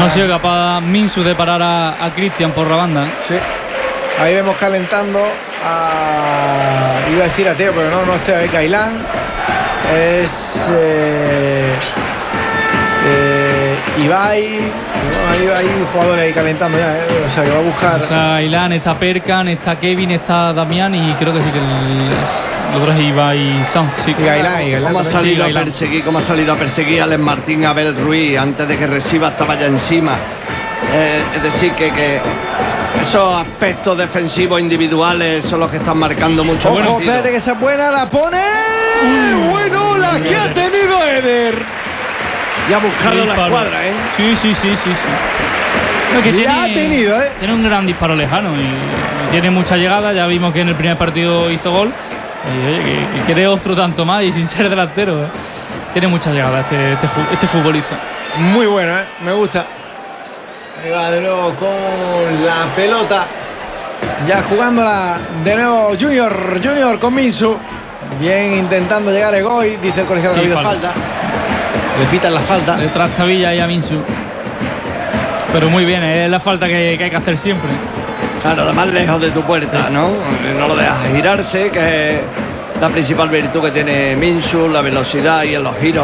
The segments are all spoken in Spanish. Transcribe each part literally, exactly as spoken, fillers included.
No ha sido capaz Minsu de parar a, a Cristian por la banda. Sí. Ahí vemos calentando a... Iba a decir a Teo, pero no, no es Teo, es Gailán. Es... Eh, eh, Ibai. No, hay, hay jugadores ahí calentando ya, ¿eh? O sea, que va a buscar... Está Gailán, está Perkan, está Kevin, está Damián y creo que sí que el, el otro es Ibai Sanz. Sí. Y Gailán, y Gailán. ¿Cómo ha también. salido Sí, a Gailán. perseguir? ¿Cómo ha salido a perseguir a Alex Martín, a Abel Ruiz antes de que reciba estaba ya encima? Eh, es decir, que, que esos aspectos defensivos individuales son los que están marcando mucho. Ojo, partido. espérate que esa buena la pone. Bueno, la que ha tenido Eder. Y ha buscado la Disparo. escuadra, ¿eh? Sí, sí, sí, sí, sí. No, que La ha tenido, ¿eh? Tiene un gran disparo lejano y, y tiene mucha llegada. Ya vimos que en el primer partido hizo gol. Y oye, que, que quiere otro tanto más y sin ser delantero. ¿eh? Tiene mucha llegada este, este, ju- este futbolista. Muy bueno, ¿eh? Me gusta. Ahí va de nuevo con la pelota. Ya jugándola de nuevo Junior. Junior con Minsu. Bien intentando llegar a Egoy. Dice el colegiado que Sí, ha habido falta. falta. Le pitan la falta. Detrás Tavilla y a Minsu. Pero muy bien, es la falta que, que hay que hacer siempre. Claro, además lejos de tu puerta, ¿no? No lo dejas girarse, que es la principal virtud que tiene Minsu, la velocidad y en los giros.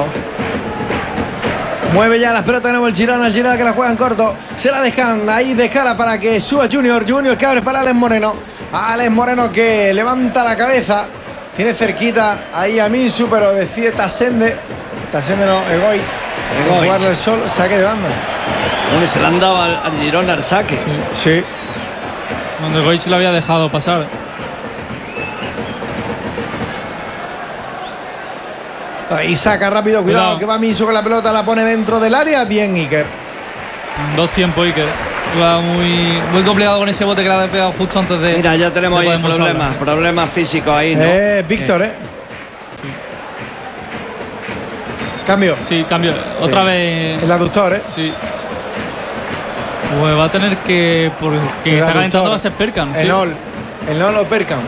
Mueve ya las pelotas de nuevo el Girona. El Girona que la juega en corto. Se la dejan ahí de cara para que suba Junior. Junior que abre para Alex Moreno. Alex Moreno que levanta la cabeza. Tiene cerquita ahí a Minsu, pero decide Tasende. Tasende no, Egoy. Egoy. Jugarle el sol, saque de banda. Bueno, se le han dado al, al Girona al saque. Sí. Donde Goich lo había dejado pasar. Ahí saca rápido, cuidado, Cuidado. que va Minsu con la pelota, la pone dentro del área. Bien, Iker. Dos tiempos, Iker. Iba muy, muy complicado con ese bote que le ha pegado justo antes de. Mira, ya tenemos de ahí Podemos problemas, hablar. problemas físicos ahí, ¿no? Eh, Víctor, ¿eh? Cambio. Sí, cambio. Otra vez. El aductor, ¿eh? Sí. Pues va a tener que. Porque El está aductor. calentando va a ser Perkan. Sí. El Nol. El Nol o Perkan.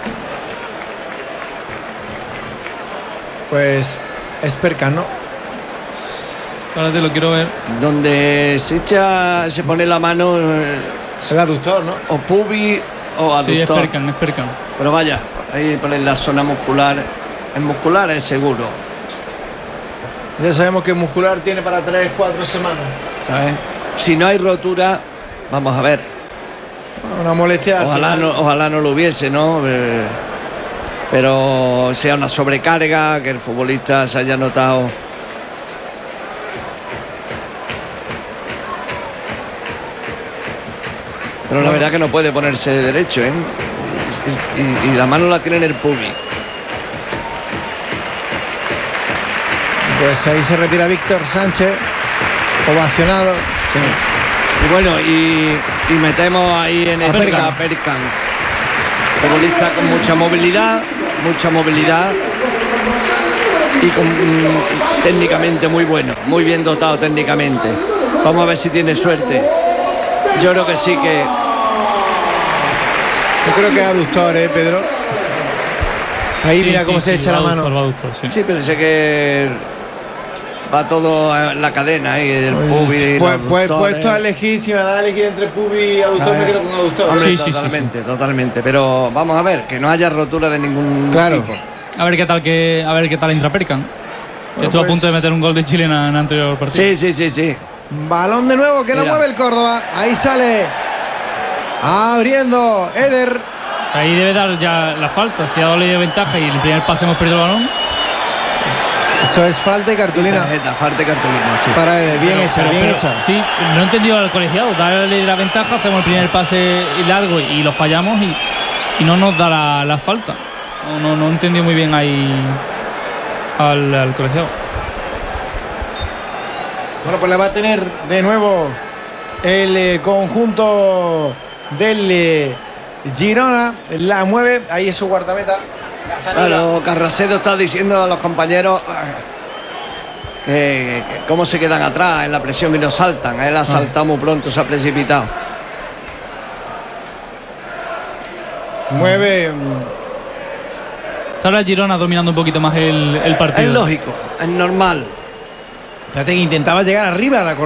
Pues es Perkan, ¿no? Ahora te lo quiero ver. Donde se echa, se pone la mano eh, El aductor, ¿no? o pubi o Sí, es aductor. Perkan, es Perkan. Pero vaya, ahí ponen la zona muscular. En muscular es seguro, Ya sabemos que muscular tiene para tres, cuatro semanas. ¿sabes? Si no hay rotura, vamos a ver. Una molestia. al Ojalá final. no, ojalá no lo hubiese, ¿no? Eh, pero sea una sobrecarga, que el futbolista se haya notado. Pero la verdad que no puede ponerse de derecho, ¿eh? Y, y- y la mano la tiene en el pubi. Pues ahí se retira Víctor Sánchez. Ovacionado. Y bueno, y, y metemos ahí en A ese Perkan. a Perkan. Futbolista con mucha movilidad, mucha movilidad y con, mm, técnicamente muy bueno, muy bien dotado técnicamente. Vamos a ver si tiene suerte. Yo creo que sí que Yo creo que es aductor, ¿eh, Pedro? Ahí Sí, mira sí, cómo sí, se echa va la aductor, mano. va aductor, sí. sí, pero sé que va todo en la cadena ahí del Pues, pubi. pues, los pues, aductores. puesto a elegir, si me da a elegir entre pubi y aductor, Ah, me quedo con aductor. Hombre, Sí, sí, sí, totalmente, totalmente. Pero vamos a ver, que no haya rotura de ningún Claro. tipo. A ver qué tal que. A ver qué tal entra Perkan. Que Bueno, estuvo pues- a punto de meter un gol de Chile en el anterior partido. Sí, sí, sí, sí. Balón de nuevo que la Mira. mueve el Córdoba. Ahí sale. Abriendo Eder. Ahí debe dar ya la falta. Si ha dado ley de ventaja y en el primer pase hemos perdido el balón. Eso es falta y cartulina. Tarjeta, falta de cartulina, sí. Para Eder. Bien Pero- hecha, pero- bien pero- hecha. Sí, no he entendido al colegiado. Darle la ventaja, hacemos el primer pase largo y lo fallamos y, y no nos da la, la falta. No, no, no he entendido muy bien ahí al, al colegiado. Bueno, pues la va a tener de nuevo el eh, conjunto del eh, Girona. La mueve. Ahí es su guardameta. Gazzaniga. Claro, Carracedo está diciendo a los compañeros ah, que, que cómo se quedan atrás en la presión y no saltan. Él ha saltado muy pronto, se ha precipitado. Mueve. mm, Está ahora el Girona dominando un poquito más el, el partido. Es lógico, es normal. Fíjate que intentaba llegar arriba a la